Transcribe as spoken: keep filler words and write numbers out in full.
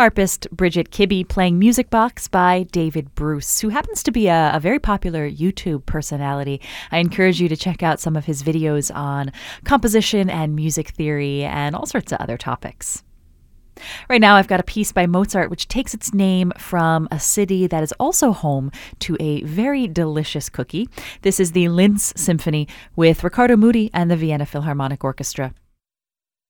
Harpist Bridget Kibbe playing Music Box by David Bruce, who happens to be a, a very popular YouTube personality. I encourage you to check out some of his videos on composition and music theory and all sorts of other topics. Right now, I've got a piece by Mozart which takes its name from a city that is also home to a very delicious cookie. This is the Linz Symphony with Riccardo Muti and the Vienna Philharmonic Orchestra.